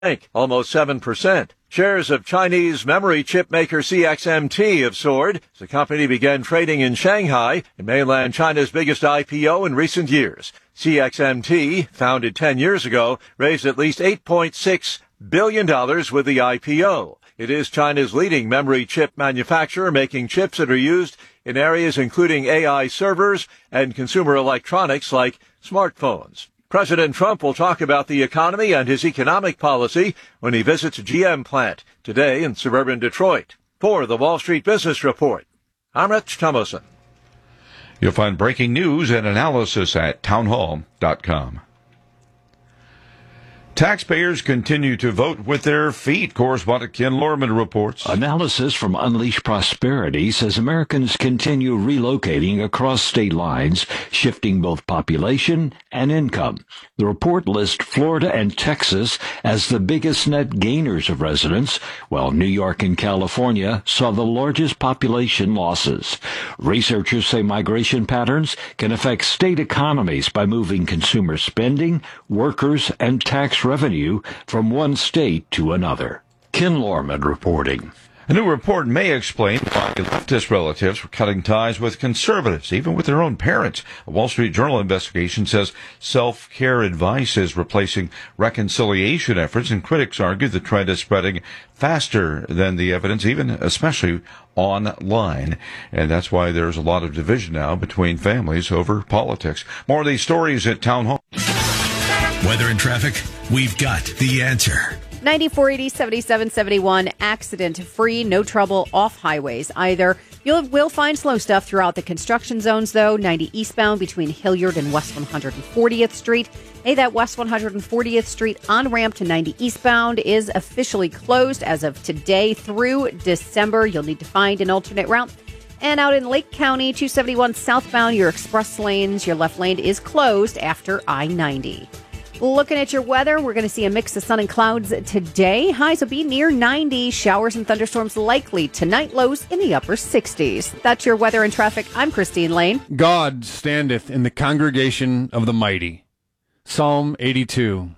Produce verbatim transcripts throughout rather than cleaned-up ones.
bank, almost seven percent. Shares of Chinese memory chip maker C X M T have soared as the company began trading in Shanghai, in mainland China's biggest I P O in recent years. C X M T, founded ten years ago, raised at least eight point six billion dollars with the I P O. It is China's leading memory chip manufacturer, making chips that are used in areas including A I servers and consumer electronics like smartphones. President Trump will talk about the economy and his economic policy when he visits a G M plant today in suburban Detroit. For the Wall Street Business Report, I'm Rich Thomason. You'll find breaking news and analysis at townhall dot com. Taxpayers continue to vote with their feet, correspondent Ken Lorman reports. Analysis from Unleash Prosperity says Americans continue relocating across state lines, shifting both population and income. The report lists Florida and Texas as the biggest net gainers of residents, while New York and California saw the largest population losses. Researchers say migration patterns can affect state economies by moving consumer spending, workers, and tax revenue from one state to another. Ken Lorman reporting. A new report may explain why leftist relatives were cutting ties with conservatives, even with their own parents. A Wall Street Journal investigation says self-care advice is replacing reconciliation efforts, and critics argue the trend is spreading faster than the evidence, even especially online. And that's why there's a lot of division now between families over politics. More of these stories at Town Hall. Weather and traffic, we've got the answer. ninety-four eighty, seventy-seven seventy-one, accident-free, no trouble off highways either. You will find slow stuff throughout the construction zones, though. ninety eastbound between Hilliard and West one hundred fortieth Street. Hey, that West one hundred fortieth Street on-ramp to ninety eastbound is officially closed as of today through December. You'll need to find an alternate route. And out in Lake County, two seventy-one southbound, your express lanes, your left lane is closed after I ninety. Looking at your weather, we're going to see a mix of sun and clouds today. Highs will be near ninety. Showers and thunderstorms likely tonight. Lows in the upper sixties. That's your weather and traffic. I'm Christine Lane. God standeth in the congregation of the mighty. Psalm eighty-two.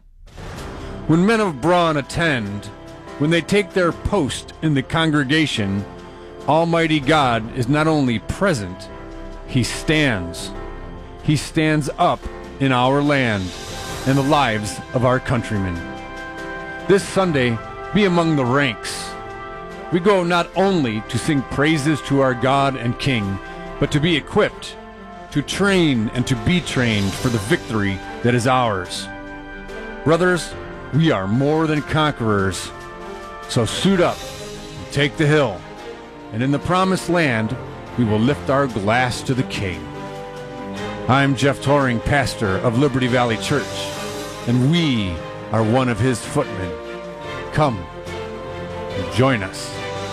When men of brawn attend, when they take their post in the congregation, Almighty God is not only present, He stands. He stands up in our land and the lives of our countrymen. This Sunday, be among the ranks. We go not only to sing praises to our God and King, but to be equipped, to train and to be trained for the victory that is ours. Brothers, we are more than conquerors, so suit up and take the hill, and in the promised land, we will lift our glass to the King. I'm Jeff Toring, pastor of Liberty Valley Church, and we are one of his footmen. Come and join us.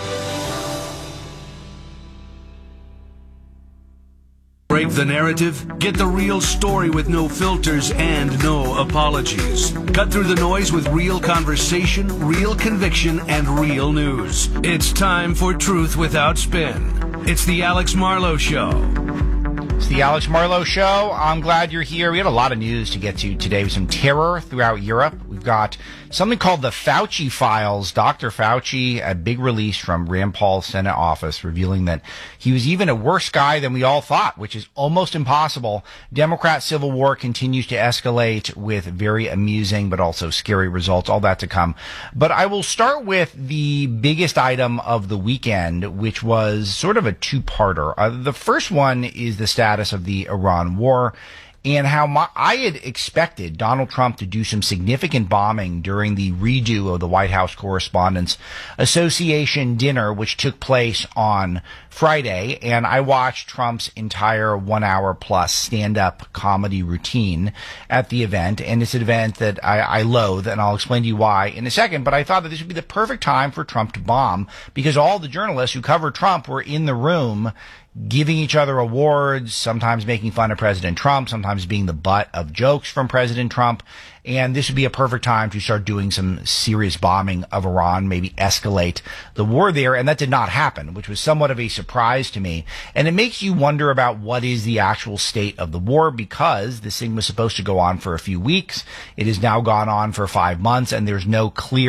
Break the narrative, get the real story with no filters and no apologies. Cut through the noise with real conversation, real conviction, and real news. It's time for Truth Without Spin. It's the Alex Marlowe Show. It's the Alex Marlowe Show. I'm glad you're here. We had a lot of news to get to today with some terror throughout Europe. We've got something called the Fauci Files. Doctor Fauci, a big release from Rand Paul's Senate office revealing that he was even a worse guy than we all thought, which is almost impossible. Democrat civil war continues to escalate with very amusing but also scary results. All that to come. But I will start with the biggest item of the weekend, which was sort of a two-parter. Uh, the first one is the status of the Iran war, and how my, I had expected Donald Trump to do some significant bombing during the redo of the White House Correspondents Association dinner, which took place on Friday. And I watched Trump's entire one hour plus stand-up comedy routine at the event. And it's an event that I, I loathe, and I'll explain to you why in a second. But I thought that this would be the perfect time for Trump to bomb, because all the journalists who covered Trump were in the room giving each other awards, sometimes making fun of President Trump, sometimes being the butt of jokes from President Trump. And this would be a perfect time to start doing some serious bombing of Iran, maybe escalate the war there. And that did not happen, which was somewhat of a surprise to me. And it makes you wonder about what is the actual state of the war, because this thing was supposed to go on for a few weeks. It has now gone on for five months, and there's no clear